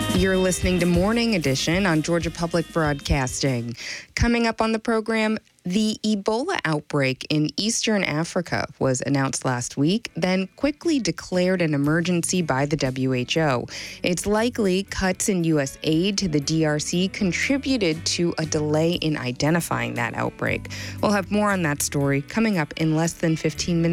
You're listening to Morning Edition on Georgia Public Broadcasting. Coming up on the program, the Ebola outbreak in Eastern Africa was announced last week, then quickly declared an emergency by the WHO. It's likely cuts in U.S. aid to the DRC contributed to a delay in identifying that outbreak. We'll have more on that story coming up in less than 15 minutes.